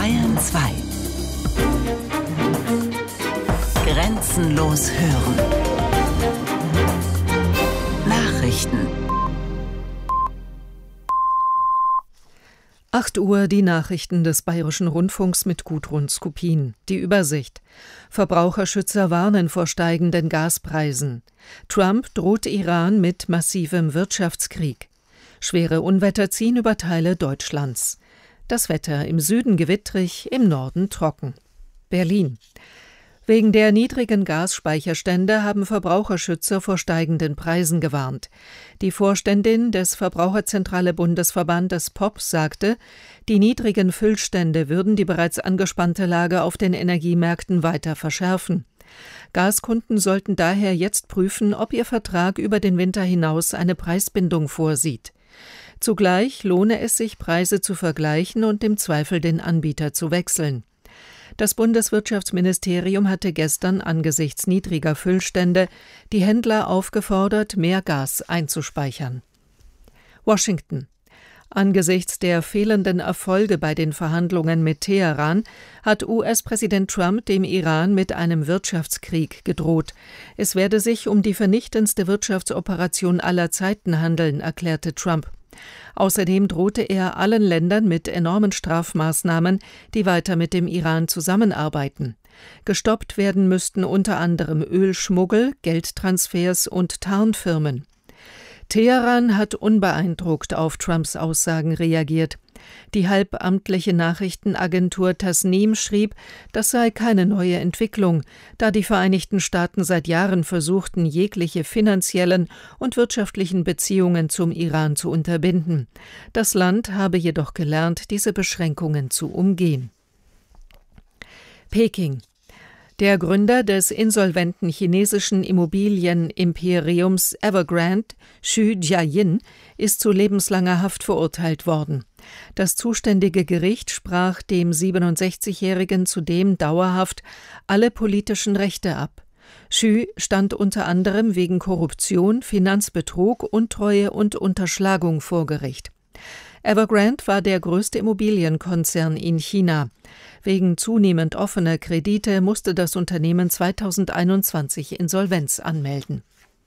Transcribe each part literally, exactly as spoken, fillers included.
Bayern zwei. Grenzenlos hören. Nachrichten. acht Uhr die Nachrichten des Bayerischen Rundfunks mit Gudrun Skupin. Die Übersicht. Verbraucherschützer warnen vor steigenden Gaspreisen. Trump droht Iran mit massivem Wirtschaftskrieg. Schwere Unwetter ziehen über Teile Deutschlands. Das Wetter im Süden gewittrig, im Norden trocken. Berlin. Wegen der niedrigen Gasspeicherstände haben Verbraucherschützer vor steigenden Preisen gewarnt. Die Vorständin des Verbraucherzentrale Bundesverbandes P O P sagte, die niedrigen Füllstände würden die bereits angespannte Lage auf den Energiemärkten weiter verschärfen. Gaskunden sollten daher jetzt prüfen, ob ihr Vertrag über den Winter hinaus eine Preisbindung vorsieht. Zugleich lohne es sich, Preise zu vergleichen und im Zweifel den Anbieter zu wechseln. Das Bundeswirtschaftsministerium hatte gestern angesichts niedriger Füllstände die Händler aufgefordert, mehr Gas einzuspeichern. Washington. Angesichts der fehlenden Erfolge bei den Verhandlungen mit Teheran hat U S-Präsident Trump dem Iran mit einem Wirtschaftskrieg gedroht. Es werde sich um die vernichtendste Wirtschaftsoperation aller Zeiten handeln, erklärte Trump. Außerdem drohte er allen Ländern mit enormen Strafmaßnahmen, die weiter mit dem Iran zusammenarbeiten. Gestoppt werden müssten unter anderem Ölschmuggel, Geldtransfers und Tarnfirmen. Teheran hat unbeeindruckt auf Trumps Aussagen reagiert. Die halbamtliche Nachrichtenagentur Tasnim schrieb, das sei keine neue Entwicklung, da die Vereinigten Staaten seit Jahren versuchten, jegliche finanziellen und wirtschaftlichen Beziehungen zum Iran zu unterbinden. Das Land habe jedoch gelernt, diese Beschränkungen zu umgehen. Peking. Der Gründer des insolventen chinesischen Immobilienimperiums Evergrande, Xu Jiayin, ist zu lebenslanger Haft verurteilt worden. Das zuständige Gericht sprach dem siebenundsechzigjährigen zudem dauerhaft alle politischen Rechte ab. Xu stand unter anderem wegen Korruption, Finanzbetrug, Untreue und Unterschlagung vor Gericht. Evergrande war der größte Immobilienkonzern in China. Wegen zunehmend offener Kredite musste das Unternehmen zweitausendeinundzwanzig Insolvenz anmelden.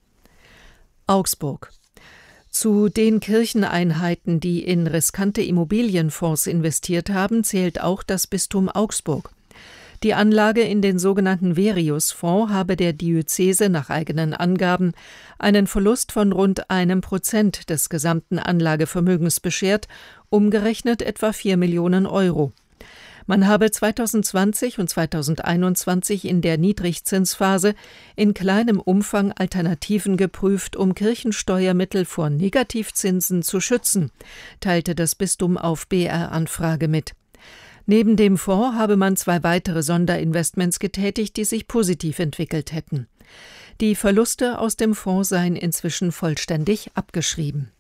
Augsburg. Zu den Kircheneinheiten, die in riskante Immobilienfonds investiert haben, zählt auch das Bistum Augsburg. Die Anlage in den sogenannten Verius-Fonds habe der Diözese nach eigenen Angaben einen Verlust von rund einem Prozent des gesamten Anlagevermögens beschert, umgerechnet etwa vier Millionen Euro. Man habe zweitausendzwanzig und zweitausendeinundzwanzig in der Niedrigzinsphase in kleinem Umfang Alternativen geprüft, um Kirchensteuermittel vor Negativzinsen zu schützen, teilte das Bistum auf B R-Anfrage mit. Neben dem Fonds habe man zwei weitere Sonderinvestments getätigt, die sich positiv entwickelt hätten. Die Verluste aus dem Fonds seien inzwischen vollständig abgeschrieben.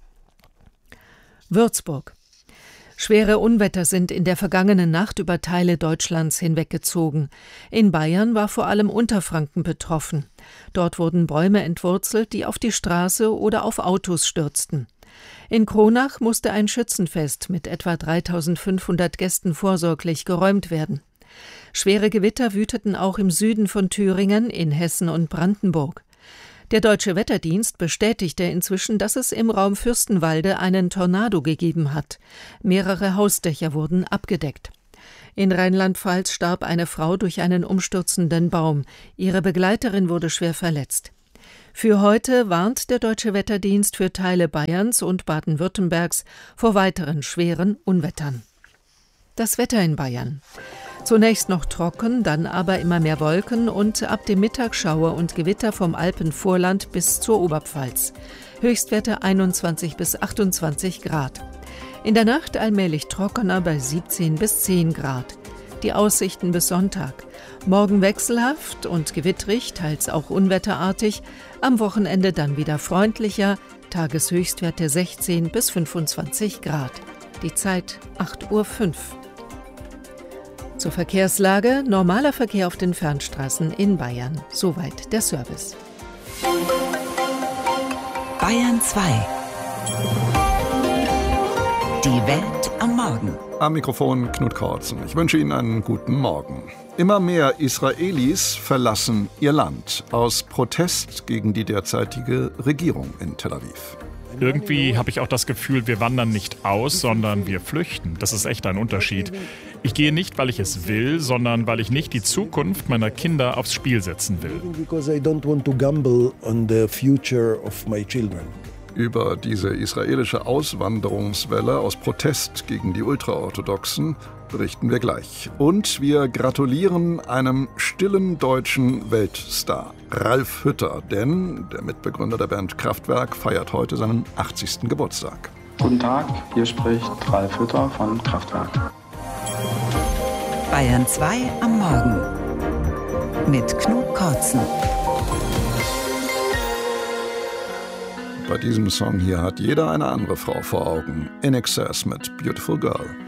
Würzburg. Schwere Unwetter sind in der vergangenen Nacht über Teile Deutschlands hinweggezogen. In Bayern war vor allem Unterfranken betroffen. Dort wurden Bäume entwurzelt, die auf die Straße oder auf Autos stürzten. In Kronach musste ein Schützenfest mit etwa dreitausendfünfhundert Gästen vorsorglich geräumt werden. Schwere Gewitter wüteten auch im Süden von Thüringen, in Hessen und Brandenburg. Der Deutsche Wetterdienst bestätigte inzwischen, dass es im Raum Fürstenwalde einen Tornado gegeben hat. Mehrere Hausdächer wurden abgedeckt. In Rheinland-Pfalz starb eine Frau durch einen umstürzenden Baum. Ihre Begleiterin wurde schwer verletzt. Für heute warnt der Deutsche Wetterdienst für Teile Bayerns und Baden-Württembergs vor weiteren schweren Unwettern. Das Wetter in Bayern. Zunächst noch trocken, dann aber immer mehr Wolken und ab dem Mittag Schauer und Gewitter vom Alpenvorland bis zur Oberpfalz. Höchstwerte einundzwanzig bis achtundzwanzig Grad. In der Nacht allmählich trockener bei siebzehn bis zehn Grad. Die Aussichten bis Sonntag. Morgen wechselhaft und gewittrig, teils auch unwetterartig. Am Wochenende dann wieder freundlicher. Tageshöchstwerte sechzehn bis fünfundzwanzig Grad. Die Zeit acht Uhr fünf. Zur Verkehrslage: normaler Verkehr auf den Fernstraßen in Bayern. Soweit der Service. Bayern zwei. Die Welt am Morgen. Am Mikrofon Knut Kortzen. Ich wünsche Ihnen einen guten Morgen. Immer mehr Israelis verlassen ihr Land aus Protest gegen die derzeitige Regierung in Tel Aviv. Irgendwie habe ich auch das Gefühl, wir wandern nicht aus, sondern wir flüchten. Das ist echt ein Unterschied. Ich gehe nicht, weil ich es will, sondern weil ich nicht die Zukunft meiner Kinder aufs Spiel setzen will. Über diese israelische Auswanderungswelle aus Protest gegen die Ultraorthodoxen berichten wir gleich. Und wir gratulieren einem stillen deutschen Weltstar, Ralf Hütter, denn der Mitbegründer der Band Kraftwerk feiert heute seinen achtzigsten Geburtstag. Guten Tag, hier spricht Ralf Hütter von Kraftwerk. Bayern zwei am Morgen mit Knut Kortzen. Bei diesem Song hier hat jeder eine andere Frau vor Augen. In Excess mit Beautiful Girl.